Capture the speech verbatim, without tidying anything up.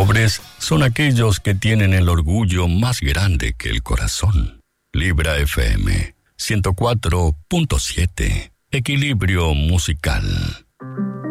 pobres son aquellos que tienen el orgullo más grande que el corazón. Libra F M ciento cuatro punto siete. Equilibrio musical.